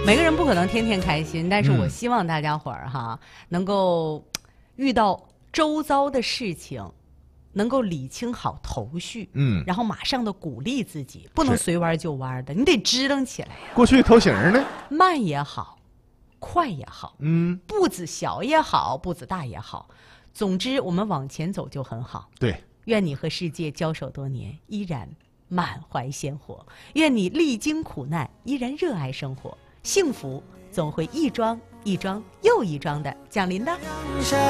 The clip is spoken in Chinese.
每个人不可能天天开心，但是我希望大家伙儿哈，能够遇到周遭的事情，能够理清好头绪，然后马上的鼓励自己，不能随弯就弯的，你得支棱起来呀。 过去头型呢， 慢也好，快也好，步子小也好，步子大也好，总之我们往前走就很好。 对， 愿你和世界交手多年，依然满怀鲜活；愿你历经苦难，依然热爱生活。幸福总会一桩一桩又一桩的降临的。